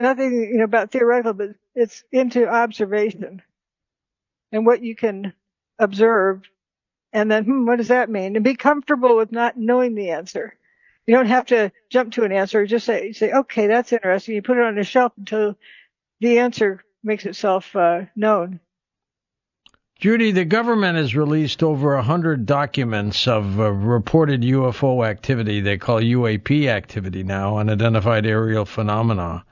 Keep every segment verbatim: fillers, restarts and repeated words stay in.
nothing, you know, about theoretical, but it's into observation and what you can observe. And then, hmm, what does that mean? And be comfortable with not knowing the answer. You don't have to jump to an answer. Just say, say, okay, that's interesting. You put it on a shelf until the answer makes itself uh, known. Judy, the government has released over one hundred documents of uh, reported U F O activity they call U A P activity now, unidentified aerial phenomena.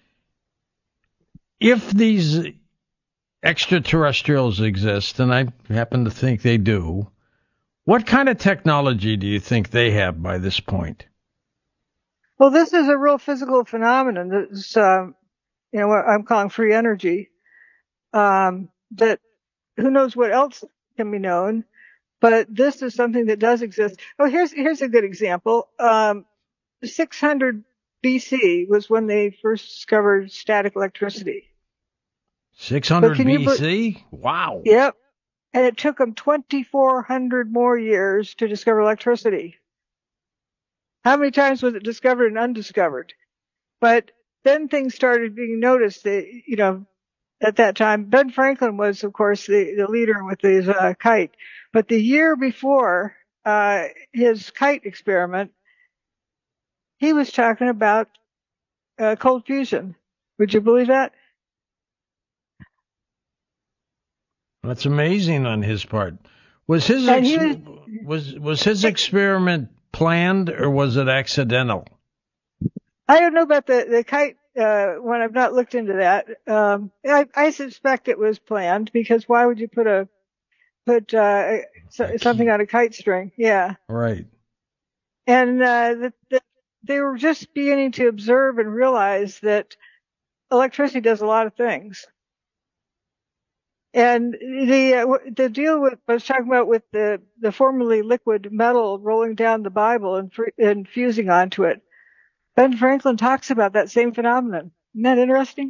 If these extraterrestrials exist, and I happen to think they do, what kind of technology do you think they have by this point? Well, this is a real physical phenomenon. That's, um, you know, what I'm calling free energy. Um, that who knows what else can be known, but this is something that does exist. Oh, here's here's a good example. Um, six hundred B C was when they first discovered static electricity. six hundred B C? Wow. Yep. And it took them twenty-four hundred more years to discover electricity. How many times was it discovered and undiscovered? But then things started being noticed. That, you know, at that time, Ben Franklin was, of course, the, the leader with his uh, kite. But the year before uh, his kite experiment, he was talking about uh, cold fusion. Would you believe that? That's amazing on his part. Was his ex- was, was was his experiment planned or was it accidental? I don't know about the the kite uh, one. I've not looked into that. Um, I, I suspect it was planned because why would you put a put uh, so, something on a kite string? Yeah, right. And uh, the, the, they were just beginning to observe and realize that electricity does a lot of things. And the uh, the deal with I was talking about with the the formerly liquid metal rolling down the Bible and, fr- and fusing onto it. Ben Franklin talks about that same phenomenon. Isn't that interesting?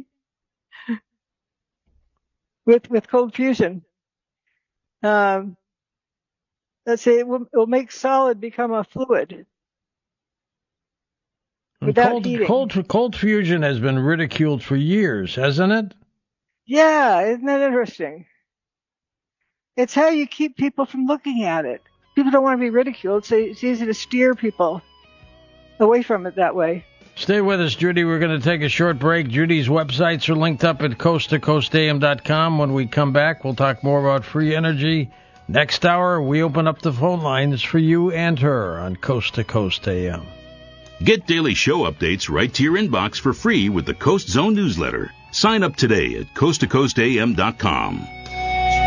with with cold fusion, um, let's say it will, it will make solid become a fluid without cold, heating. Cold cold fusion has been ridiculed for years, hasn't it? Yeah, isn't that interesting? It's how you keep people from looking at it. People don't want to be ridiculed, so it's easy to steer people away from it that way. Stay with us, Judy. We're going to take a short break. Judy's websites are linked up at coast to coast a m dot com. When we come back, we'll talk more about free energy. Next hour, we open up the phone lines for you and her on Coast to Coast A M. Get daily show updates right to your inbox for free with the Coast Zone newsletter. Sign up today at coast to coast a m dot com.